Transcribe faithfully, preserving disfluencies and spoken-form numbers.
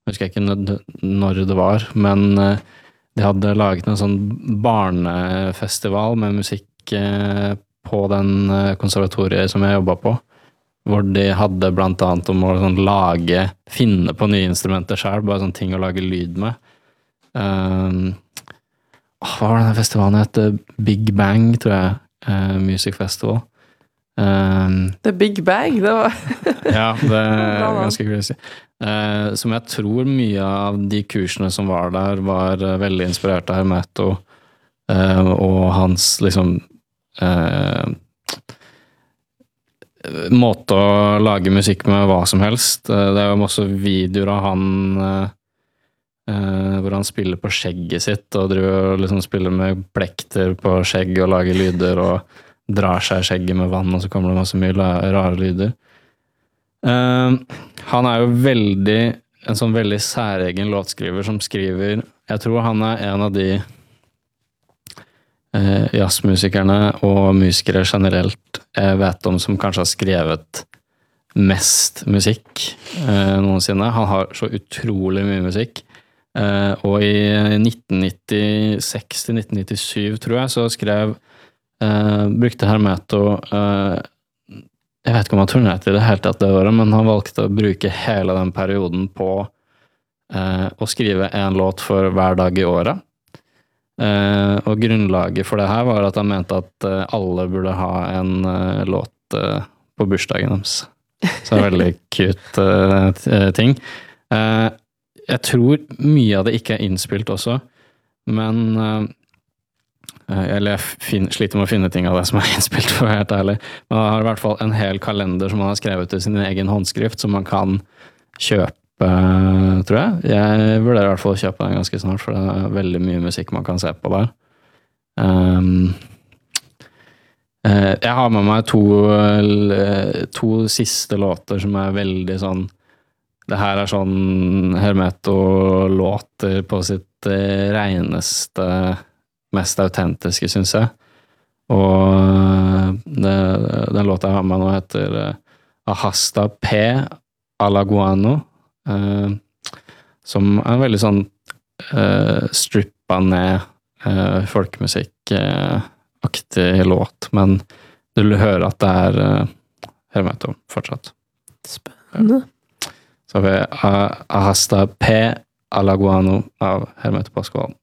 jeg husker ikke når det var, men de hadde laget en sånn barnefestival med musikk på den konservatoriet som jeg jobbet på, hvor de hadde blant annet om å sånn lage, finne på nye instrumenter selv, bare sånne ting å lage lyd med. Um, hva var denne festivalen hette? Big Bang, tror jeg. Uh, Music Festival. Um, The Big Bang, det var... ja, det er ganske crazy. Uh, som jeg tror mye av de kursene som var der, var uh, veldig inspirert av Hermeto, uh, og hans liksom... Uh, måte å lage musikk med hva som helst. Det er jo masse videoer av han uh, hvor han spiller på skjegget sitt og driver og liksom spiller med plekter på skjegg og lager lyder og drar seg skjegget med vann, og så kommer det masse mye rare lyder. Uh, han er jo veldig en sånn veldig særegen låtskriver som skriver, jeg tror han er en av de Uh, jazzmusikerne og musikere generelt jeg vet om som kanskje har skrevet mest musikk uh, noensinne. Han har så utrolig mye musikk. Uh, og i nitten nittiseks til nitten nittisju, tror jeg, så skrev uh, brukte Hermeto uh, jeg vet ikke om han turnerte i det hele tatt det året, men han valgte å bruke hele den perioden på uh, å skrive en låt for hver dag i året. Uh, og grunnlaget for det her var at han mente at uh, alle burde ha en uh, låt uh, på bursdagen deres. Så det er veldig cute uh, ting. Uh, jeg tror mye av det ikke er innspilt også, men uh, eller jeg fin- sliter med å finne ting av det som er innspilt, for å være helt ærlig. Men han har i hvert fall en hel kalender som han har skrevet i sin egen håndskrift, som man kan kjøpe Uh, tror jeg. Jeg vurderer i hvert fall å kjøpe den ganske snart, for det er veldig mye musikk man kan se på der. Um, uh, jeg har med meg to, uh, to siste låter som er veldig sånn det her er sånn Hermeto-låter på sitt uh, reneste, mest autentiske, synes jeg. Og uh, det, den låta jeg har med nå heter uh, Ahasta P Alaguano. Uh, som er en veldig sånn uh, strippa ned uh, folkemusikk-aktig uh, låt, men du vil høre at det er uh, Hermeto fortsatt. Spennende. Ja. Så har vi uh, Ahasta P Alaguano av Hermeto Pascual.